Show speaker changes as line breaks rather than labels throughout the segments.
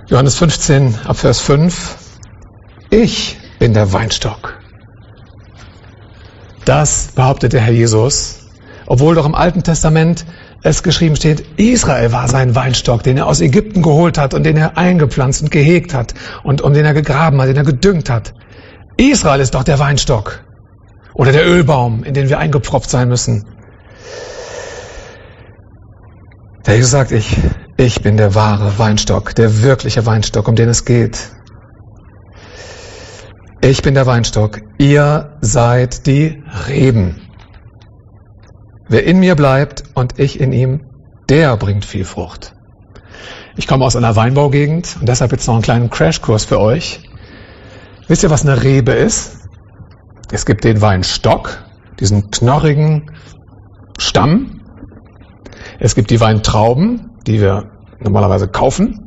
Johannes 15, ab Vers 5. Ich bin der Weinstock. Das behauptet der Herr Jesus, obwohl doch im Alten Testament es geschrieben steht, Israel war sein Weinstock, den er aus Ägypten geholt hat und den er eingepflanzt und gehegt hat und um den er gegraben hat, den er gedüngt hat. Israel ist doch der Weinstock oder der Ölbaum, in den wir eingepfropft sein müssen. Der Jesus sagt, ich bin der wahre Weinstock, der wirkliche Weinstock, um den es geht. Ich bin der Weinstock, ihr seid die Reben. Wer in mir bleibt und ich in ihm, der bringt viel Frucht. Ich komme aus einer Weinbaugegend und deshalb jetzt noch einen kleinen Crashkurs für euch. Wisst ihr, was eine Rebe ist? Es gibt den Weinstock, diesen knorrigen Stamm. Es gibt die Weintrauben, die wir normalerweise kaufen.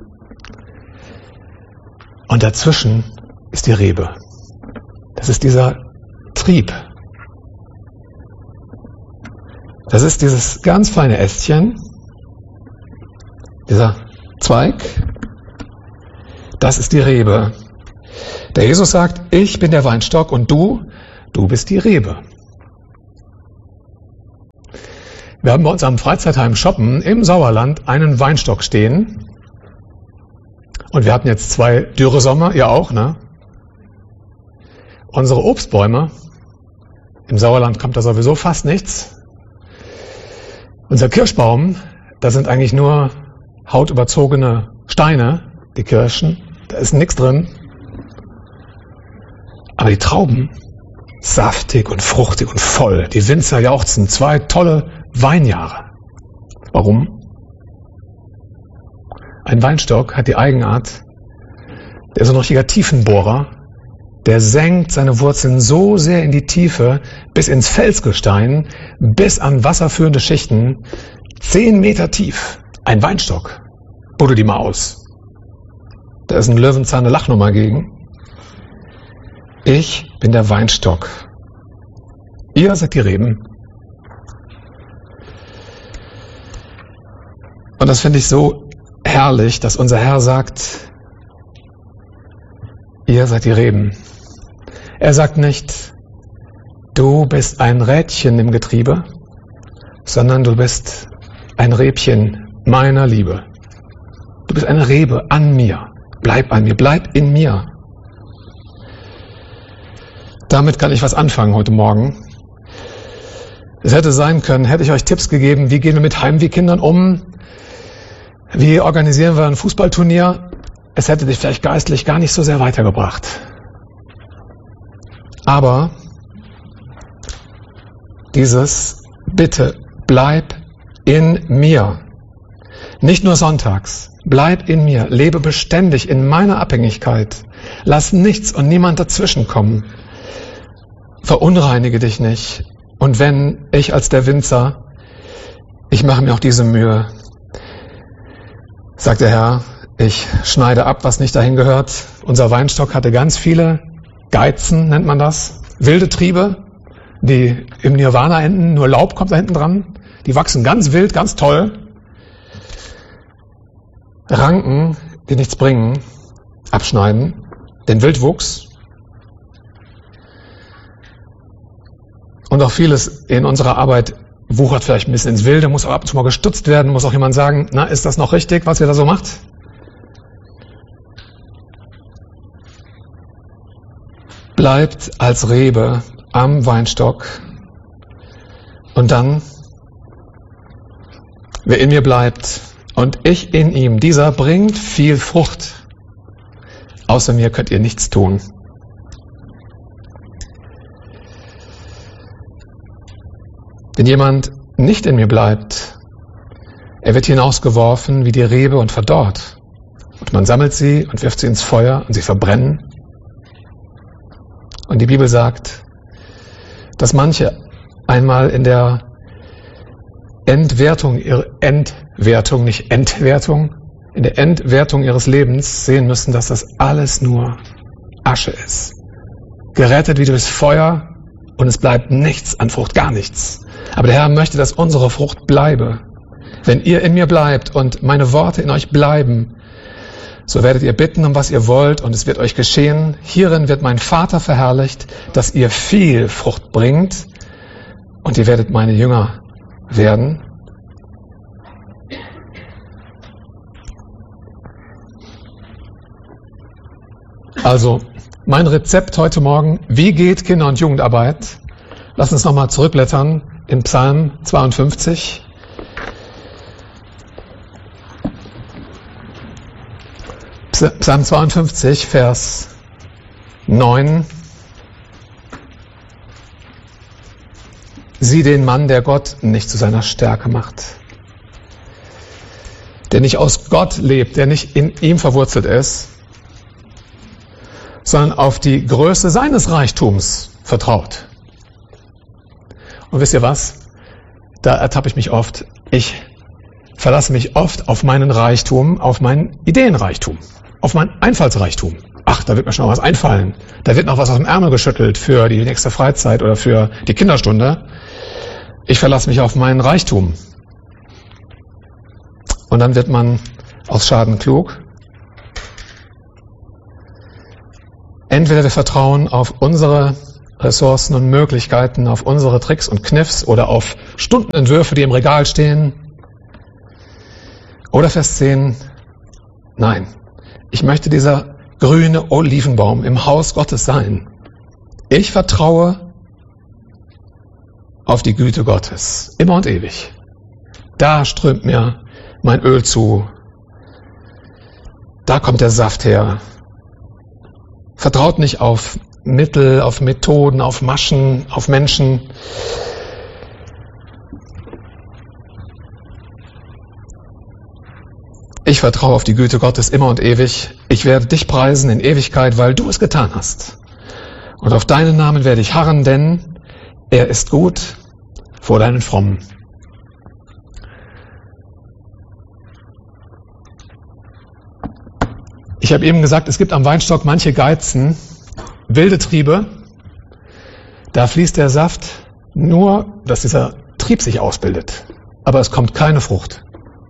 Und dazwischen ist die Rebe. Das ist dieser Trieb. Das ist dieses ganz feine Ästchen, dieser Zweig. Das ist die Rebe. Der Jesus sagt, ich bin der Weinstock und du bist die Rebe. Wir haben bei uns am Freizeitheim Shoppen im Sauerland einen Weinstock stehen. Und wir hatten jetzt 2 Dürresommer, ihr auch, ne? Unsere Obstbäume, im Sauerland kommt da sowieso fast nichts. Unser Kirschbaum, da sind eigentlich nur hautüberzogene Steine, die Kirschen, da ist nichts drin. Aber die Trauben, saftig und fruchtig und voll, die Winzer jauchzen, 2 tolle Weinjahre. Warum? Ein Weinstock hat die Eigenart, der ist so ein richtiger Tiefenbohrer, der senkt seine Wurzeln so sehr in die Tiefe, bis ins Felsgestein, bis an wasserführende Schichten, 10 Meter tief. Ein Weinstock. Buddel die mal aus. Da ist ein Löwenzahn eine Lachnummer gegen. Ich bin der Weinstock. Ihr seid die Reben. Und das finde ich so herrlich, dass unser Herr sagt, ihr seid die Reben. Er sagt nicht, du bist ein Rädchen im Getriebe, sondern du bist ein Räbchen meiner Liebe. Du bist eine Rebe an mir. Bleib an mir, bleib in mir. Damit kann ich was anfangen heute Morgen. Es hätte sein können, hätte ich euch Tipps gegeben, wie gehen wir mit Heimwehkindern um, wie organisieren wir ein Fußballturnier. Es hätte dich vielleicht geistlich gar nicht so sehr weitergebracht. Aber dieses Bitte, bleib in mir. Nicht nur sonntags. Bleib in mir. Lebe beständig in meiner Abhängigkeit. Lass nichts und niemand dazwischen kommen. Verunreinige dich nicht. Und wenn ich als der Winzer, ich mache mir auch diese Mühe, sagt der Herr, ich schneide ab, was nicht dahin gehört. Unser Weinstock hatte ganz viele Geizen, nennt man das. Wilde Triebe, die im Nirvana enden, nur Laub kommt da hinten dran. Die wachsen ganz wild, ganz toll. Ranken, die nichts bringen, abschneiden. Den Wildwuchs. Und auch vieles in unserer Arbeit wuchert vielleicht ein bisschen ins Wilde, muss auch ab und zu mal gestutzt werden, muss auch jemand sagen, na, ist das noch richtig, was ihr da so macht? Bleibt als Rebe am Weinstock und dann, wer in mir bleibt und ich in ihm, dieser bringt viel Frucht. Außer mir könnt ihr nichts tun. Wenn jemand nicht in mir bleibt, er wird hinausgeworfen wie die Rebe und verdorrt. Und man sammelt sie und wirft sie ins Feuer und sie verbrennen. Und die Bibel sagt, dass manche einmal in der Entwertung ihres Lebens sehen müssen, dass das alles nur Asche ist. Gerettet wie durchs Feuer und es bleibt nichts an Frucht, gar nichts. Aber der Herr möchte, dass unsere Frucht bleibe. Wenn ihr in mir bleibt und meine Worte in euch bleiben, So werdet ihr bitten, um was ihr wollt, und es wird euch geschehen. Hierin wird mein Vater verherrlicht, dass ihr viel Frucht bringt, und ihr werdet meine Jünger werden. Also, mein Rezept heute Morgen: Wie geht Kinder- und Jugendarbeit? Lass uns nochmal zurückblättern in Psalm 52. Psalm 52, Vers 9. Sieh den Mann, der Gott nicht zu seiner Stärke macht, der nicht aus Gott lebt, der nicht in ihm verwurzelt ist, sondern auf die Größe seines Reichtums vertraut. Und wisst ihr was? Da ertappe ich mich oft. Ich verlasse mich oft auf meinen Reichtum, auf meinen Ideenreichtum, auf meinen Einfallsreichtum. Ach, da wird mir schon noch was einfallen. Da wird noch was aus dem Ärmel geschüttelt für die nächste Freizeit oder für die Kinderstunde. Ich verlasse mich auf meinen Reichtum. Und dann wird man aus Schaden klug. Entweder wir vertrauen auf unsere Ressourcen und Möglichkeiten, auf unsere Tricks und Kniffs oder auf Stundenentwürfe, die im Regal stehen. Oder Vers 10, nein, ich möchte dieser grüne Olivenbaum im Haus Gottes sein. Ich vertraue auf die Güte Gottes, immer und ewig. Da strömt mir mein Öl zu. Da kommt der Saft her. Vertraut nicht auf Mittel, auf Methoden, auf Maschen, auf Menschen. Ich vertraue auf die Güte Gottes immer und ewig. Ich werde dich preisen in Ewigkeit, weil du es getan hast. Und auf deinen Namen werde ich harren, denn er ist gut vor deinen Frommen. Ich habe eben gesagt, es gibt am Weinstock manche Geizen, wilde Triebe. Da fließt der Saft nur, dass dieser Trieb sich ausbildet. Aber es kommt keine Frucht.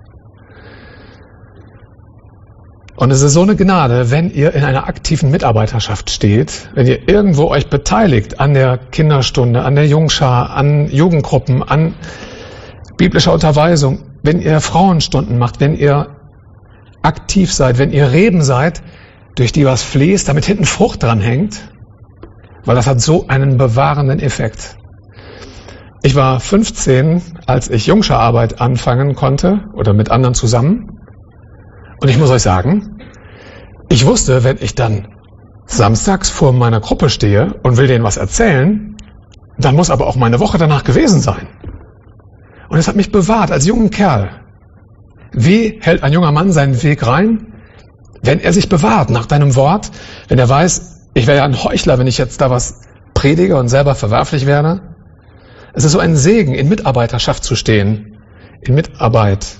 Und es ist so eine Gnade, wenn ihr in einer aktiven Mitarbeiterschaft steht, wenn ihr irgendwo euch beteiligt an der Kinderstunde, an der Jungschar, an Jugendgruppen, an biblischer Unterweisung, wenn ihr Frauenstunden macht, wenn ihr aktiv seid, wenn ihr Reben seid, durch die was fließt, damit hinten Frucht dran hängt, weil das hat so einen bewahrenden Effekt. Ich war 15, als ich Jungschararbeit anfangen konnte oder mit anderen zusammen. Und ich muss euch sagen, ich wusste, wenn ich dann samstags vor meiner Gruppe stehe und will denen was erzählen, dann muss aber auch meine Woche danach gewesen sein. Und es hat mich bewahrt als jungen Kerl. Wie hält ein junger Mann seinen Weg rein? Wenn er sich bewahrt nach deinem Wort, wenn er weiß, ich wäre ja ein Heuchler, wenn ich jetzt da was predige und selber verwerflich werde. Es ist so ein Segen, in Mitarbeiterschaft zu stehen, in Mitarbeit.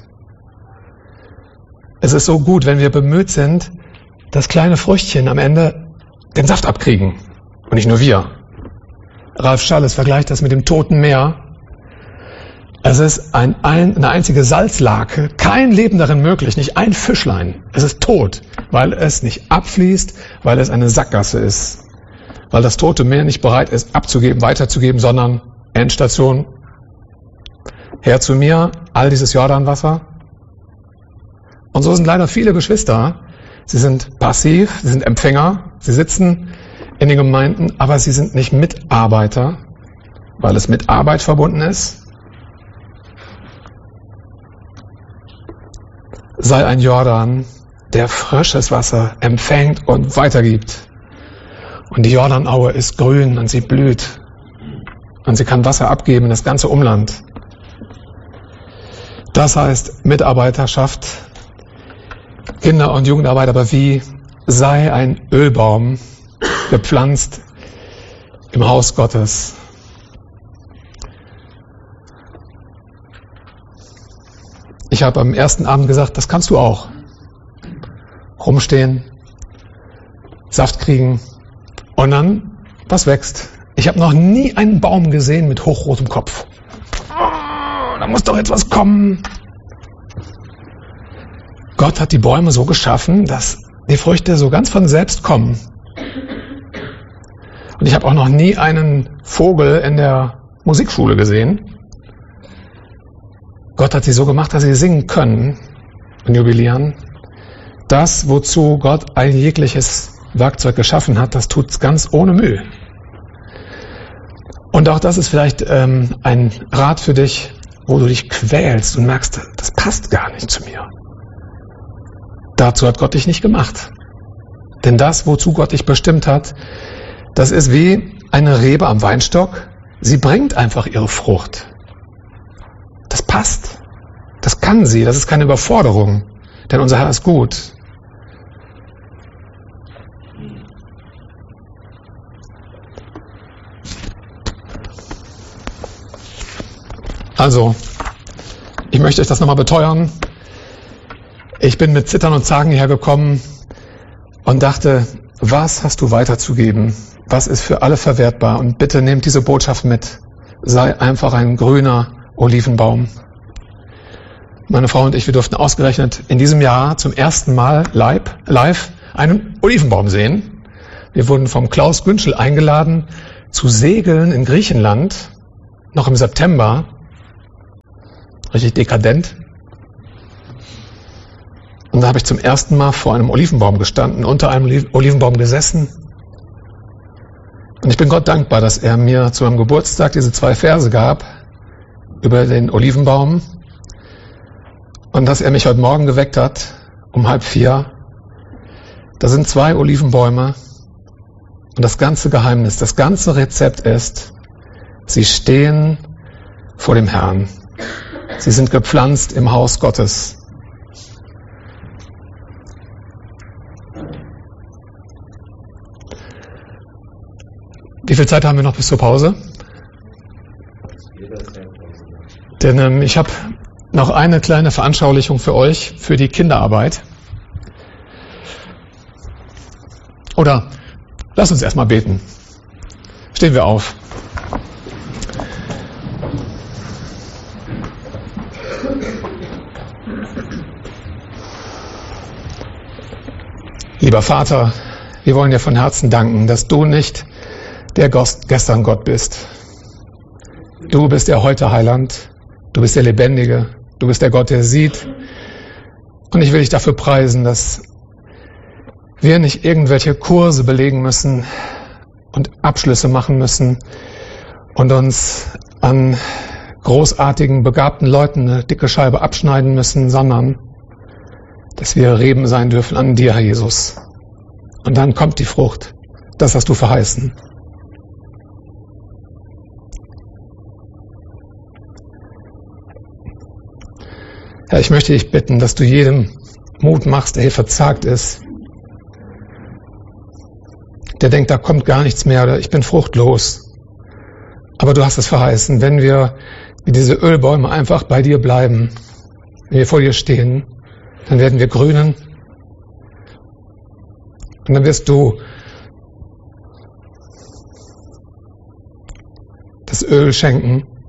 Es ist so gut, wenn wir bemüht sind, dass kleine Früchtchen am Ende den Saft abkriegen. Und nicht nur wir. Ralf Schalles vergleicht das mit dem Toten Meer. Es ist eine einzige Salzlake, kein Leben darin möglich, nicht ein Fischlein. Es ist tot, weil es nicht abfließt, weil es eine Sackgasse ist. Weil das Tote Meer nicht bereit ist, abzugeben, weiterzugeben, sondern Endstation. Her zu mir, all dieses Jordanwasser. Und so sind leider viele Geschwister. Sie sind passiv, sie sind Empfänger, sie sitzen in den Gemeinden, aber sie sind nicht Mitarbeiter, weil es mit Arbeit verbunden ist. Sei ein Jordan, der frisches Wasser empfängt und weitergibt. Und die Jordanaue ist grün und sie blüht. Und sie kann Wasser abgeben in das ganze Umland. Das heißt Mitarbeiterschaft, Kinder- und Jugendarbeit, aber wie? Sei ein Ölbaum, gepflanzt im Haus Gottes. Ich habe am ersten Abend gesagt, das kannst du auch. Rumstehen, Saft kriegen und dann, was wächst? Ich habe noch nie einen Baum gesehen mit hochrotem Kopf. Oh, da muss doch etwas kommen. Gott hat die Bäume so geschaffen, dass die Früchte so ganz von selbst kommen. Und ich habe auch noch nie einen Vogel in der Musikschule gesehen. Gott hat sie so gemacht, dass sie singen können und jubilieren. Das, wozu Gott ein jegliches Werkzeug geschaffen hat, das tut's ganz ohne Mühe. Und auch das ist vielleicht ein Rat für dich, wo du dich quälst und merkst, das passt gar nicht zu mir. Dazu hat Gott dich nicht gemacht. Denn das, wozu Gott dich bestimmt hat, das ist wie eine Rebe am Weinstock. Sie bringt einfach ihre Frucht. Das passt. Das kann sie. Das ist keine Überforderung. Denn unser Herr ist gut. Also, ich möchte euch das nochmal beteuern. Ich bin mit Zittern und Zagen hierher gekommen und dachte, was hast du weiterzugeben? Was ist für alle verwertbar? Und bitte nehmt diese Botschaft mit. Sei einfach ein grüner Olivenbaum. Meine Frau und ich, wir durften ausgerechnet in diesem Jahr zum ersten Mal live einen Olivenbaum sehen. Wir wurden vom Klaus Günschel eingeladen zu segeln in Griechenland, noch im September. Richtig dekadent. Und da habe ich zum ersten Mal vor einem Olivenbaum gestanden, unter einem Olivenbaum gesessen. Und ich bin Gott dankbar, dass er mir zu meinem Geburtstag diese 2 Verse gab über den Olivenbaum und dass er mich heute Morgen geweckt hat, um 3:30. Da sind 2 Olivenbäume und das ganze Geheimnis, das ganze Rezept ist, sie stehen vor dem Herrn. Sie sind gepflanzt im Haus Gottes. Wie viel Zeit haben wir noch bis zur Pause? Denn ich habe noch eine kleine Veranschaulichung für euch, für die Kinderarbeit. Oder lasst uns erstmal beten. Stehen wir auf. Lieber Vater, wir wollen dir von Herzen danken, dass du nicht der gestern Gott bist. Du bist der heute Heiland, du bist der Lebendige, du bist der Gott, der sieht. Und ich will dich dafür preisen, dass wir nicht irgendwelche Kurse belegen müssen und Abschlüsse machen müssen und uns an großartigen, begabten Leuten eine dicke Scheibe abschneiden müssen, sondern dass wir Reben sein dürfen an dir, Herr Jesus. Und dann kommt die Frucht. Das hast du verheißen. Herr, ich möchte dich bitten, dass du jedem Mut machst, der hier verzagt ist, der denkt, da kommt gar nichts mehr oder ich bin fruchtlos. Aber du hast es verheißen, wenn wir wie diese Ölbäume einfach bei dir bleiben, wenn wir vor dir stehen, dann werden wir grünen und dann wirst du das Öl schenken,